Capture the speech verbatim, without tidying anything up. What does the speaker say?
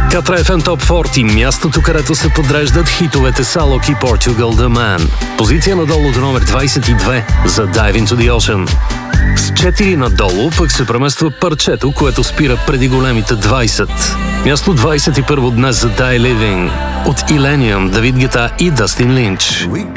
Катра еф ем Top сорок, мястото, където се подреждат хитовете Салок и Portugal The Man. Позиция надолу до номер двайсет и две за Dive Into The Ocean. С четири надолу пък се премества парчето, което спира преди големите двайсет. Място двайсет и първо днес за Die Living от Illenium, Давид Гета и Дастин Линч.